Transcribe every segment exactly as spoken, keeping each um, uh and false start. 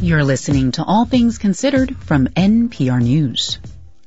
You're listening to All Things Considered from N P R News.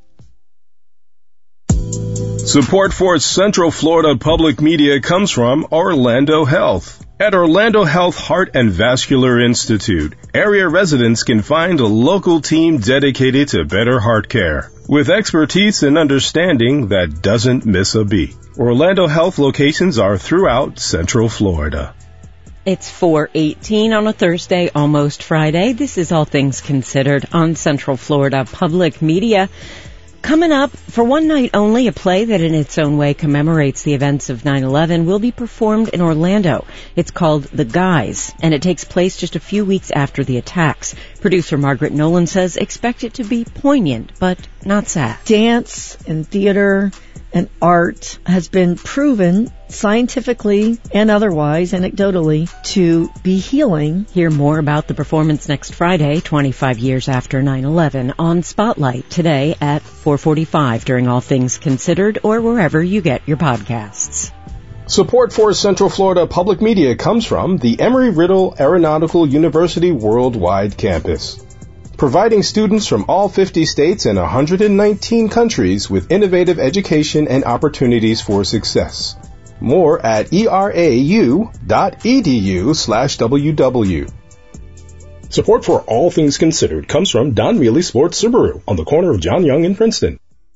Support for Central Florida Public Media comes from Orlando Health. At Orlando Health Heart and Vascular Institute, area residents can find a local team dedicated to better heart care, with expertise and understanding that doesn't miss a beat. Orlando Health locations are throughout Central Florida. It's four eighteen on a Thursday, almost Friday. This is All Things Considered on Central Florida Public Media. Coming up, for one night only, a play that in its own way commemorates the events of nine eleven will be performed in Orlando. It's called The Guys, and it takes place just a few weeks after the attacks. Producer Margaret Nolan says expect it to be poignant, but not sad. Dance and theater and art has been proven scientifically and otherwise, anecdotally, to be healing. Hear more about the performance next Friday, twenty-five years after nine eleven, on Spotlight today at four forty-five during All Things Considered or wherever you get your podcasts. Support for Central Florida Public Media comes from the Embry-Riddle Aeronautical University Worldwide Campus, providing students from all fifty states and one hundred nineteen countries with innovative education and opportunities for success. More at erau dot edu slash ww. Support for All Things Considered comes from Don Mealy Sports Subaru on the corner of John Young and Princeton.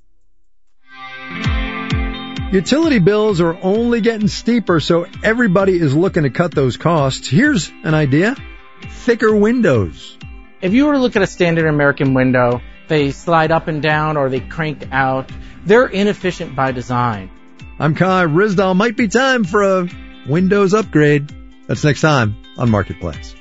Utility bills are only getting steeper, so everybody is looking to cut those costs. Here's an idea: thicker windows. If you were to look at a standard American window, they slide up and down or they crank out. They're inefficient by design. I'm Kai Rizdal. Might be time for a Windows upgrade. That's next time on Marketplace.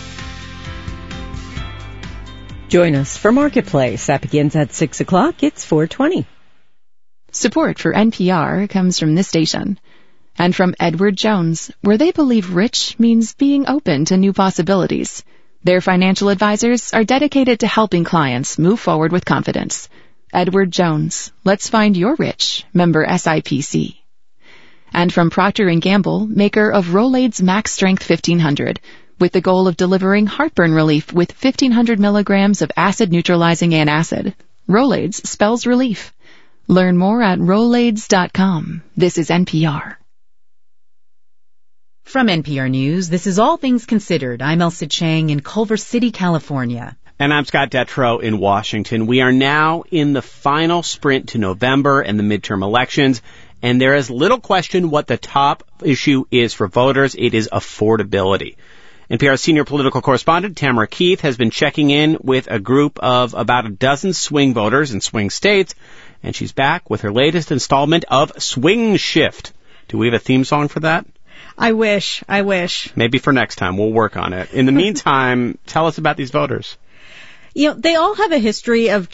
Join us for Marketplace. That begins at six o'clock. It's four twenty. Support for N P R comes from this station and from Edward Jones, where they believe rich means being open to new possibilities. Their financial advisors are dedicated to helping clients move forward with confidence. Edward Jones, let's find your rich, member S I P C. And from Procter and Gamble, maker of Rolaids Max Strength fifteen hundred, with the goal of delivering heartburn relief with fifteen hundred milligrams of acid-neutralizing antacid. Rolaids spells relief. Learn more at rolaids dot com. This is N P R. From N P R News, this is All Things Considered. I'm Elsa Chang in Culver City, California. And I'm Scott Detrow in Washington. We are now in the final sprint to November and the midterm elections, and there is little question what the top issue is for voters. It is affordability. N P R's senior political correspondent, Tamara Keith, has been checking in with a group of about a dozen swing voters in swing states, and she's back with her latest installment of Swing Shift. Do we have a theme song for that? I wish. I wish. Maybe for next time. We'll work on it. In the meantime, tell us about these voters. You know, they all have a history of